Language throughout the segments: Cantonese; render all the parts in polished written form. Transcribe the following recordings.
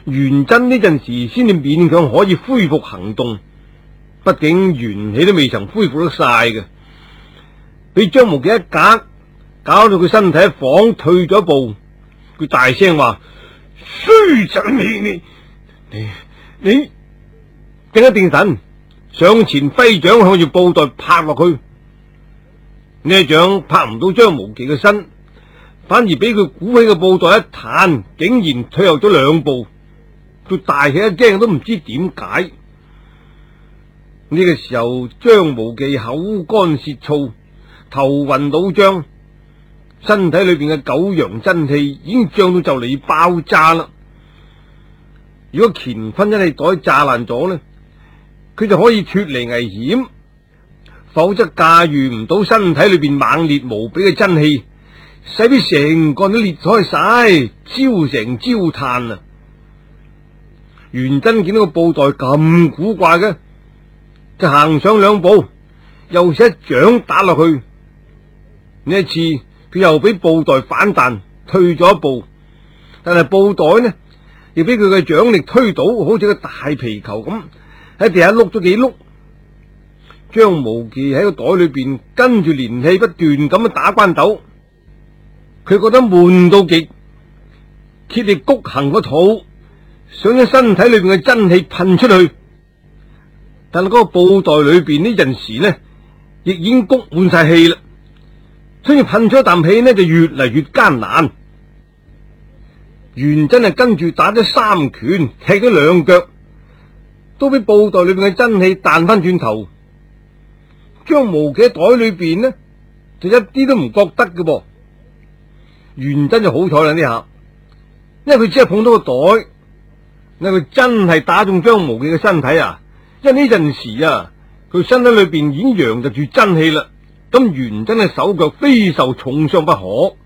元真呢陣時先至勉強可以恢復行動，畢竟元氣都未曾恢復得晒嘅。俾張無忌一格，搞到佢身體一晃退咗一步，佢大聲話：衰仔，你定一定神，上前揮掌向住布袋拍落去。呢一掌拍唔到張無忌嘅身，反而俾佢鼓起個布袋一彈，竟然退後咗2步。佢大吃一驚，都唔知點解。呢個時候，張無忌口乾舌燥，頭暈腦脹，身體裏邊嘅九陽真氣已經脹到就嚟爆炸啦。如果乾坤一氣袋炸爛咗呢，佢就可以脫離危險，否則駕馭唔到身體裏邊猛烈無比嘅真氣，使俾成個人都裂開晒，焦成焦炭啊！元真見到個布袋咁古怪嘅，就行上2步，又一掌打落去。呢一次佢又俾布袋反彈，退咗1步，但係布袋呢，亦俾佢嘅掌力推倒，好似個大皮球咁喺地下碌咗幾碌。張無忌喺個袋裏邊跟住連氣不斷咁樣打關斗，佢覺得悶到極，竭力谷行個肚，想將身體裏邊嘅真氣噴出去，但係嗰個布袋裏邊呢陣時呢，亦已經谷滿晒氣啦，所以噴出一啖氣呢就越嚟越艱難。元真係跟住打咗3拳，踢咗2腳，都俾布袋裏邊嘅真氣彈翻轉頭。張無忌喺袋裏邊呢，就一啲都唔覺得嘅噃。元真就好彩啦呢下，因為佢只係碰到個袋。因為佢真係打中張無忌嘅身體啊！因為呢陣時啊，佢身體裏邊已經揚着住真氣啦，咁元真嘅手腳非受重傷不可。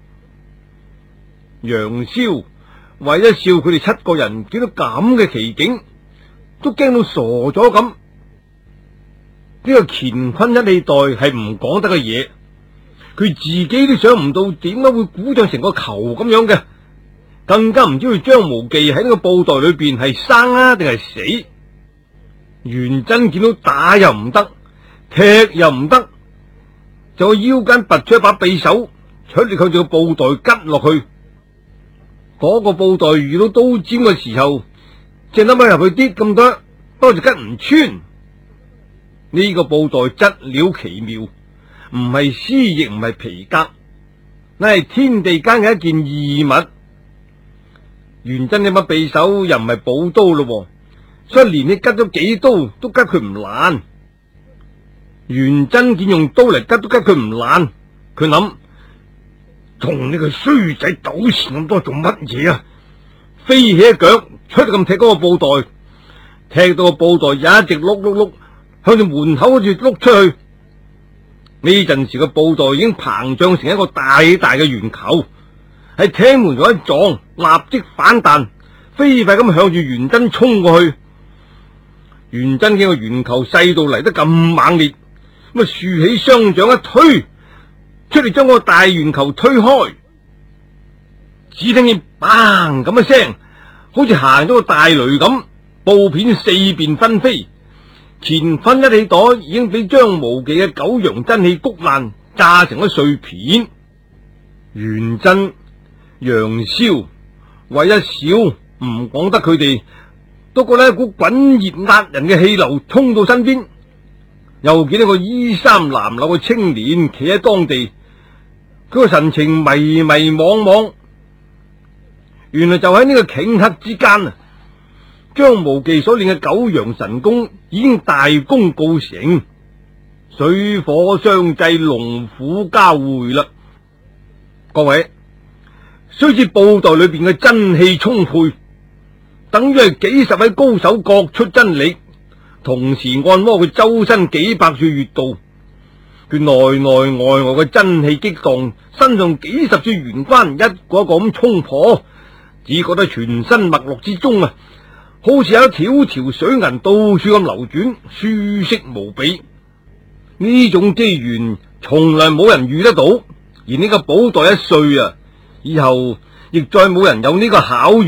楊逍、韋一笑佢哋7個人見到咁嘅奇景，都驚到傻咗咁。呢個乾坤一氣袋係唔講得嘅嘢，佢自己都想唔到點解會鼓脹成個球咁樣嘅。更加唔知佢張無忌喺呢個布袋裏邊係生啊定係死。元真見到打又唔得，踢又唔得，就喺腰間拔出一把匕首，出力向住個布袋拮落去。嗰個布袋遇到刀尖嘅時候，正啱啱入去啲咁多，不過就拮唔穿。呢個布袋質料奇妙，唔係絲亦唔係皮革，乃係天地間嘅一件異物。元真呢把匕首又唔係寶刀咯，所以連你拮咗幾刀都拮佢唔爛。元真見用刀嚟拮都拮佢唔爛，佢諗同你個衰仔糾纏咁多做乜嘢啊？飛起一腳出咁踢嗰個布袋，踢到個布袋一直碌碌碌向住門口好似碌出去。呢陣時個布袋已經膨脹成一個大大嘅圓球，喺廳門上一撞，立即反彈，飛快咁向住元真衝過去。元真見個圓球細到嚟得咁猛烈，咁啊豎起雙掌一推，出嚟將個大圓球推開。只聽見砰咁一聲，好似行咗個大雷咁，布片4邊紛飛。乾坤一氣袋已經俾張無忌嘅九陽真氣谷爛，炸成咗碎片。元真、楊逍、韋一笑唔講得，佢哋都覺得一股滾熱辣人嘅氣流衝到身邊，又見到個衣衫襤褸嘅青年企喺當地，佢個神情迷迷惘惘。原來就喺呢個頃刻之間啊，張無忌所練嘅九陽神功已經大功告成，水火相濟，龍虎交匯啦。各位，雖知布袋裏邊嘅真氣充沛，等於係幾十位高手各出真力，同時按摩佢周身幾百處穴道，佢內內外外嘅真氣激蕩，身上幾十處玄關一個一個咁衝破，只覺得全身脈絡之中啊，好似有一條條水銀到處咁流轉，舒適無比。呢種機緣從來冇人遇得到，而呢個寶袋一碎啊，以後亦再冇人有呢個巧遇。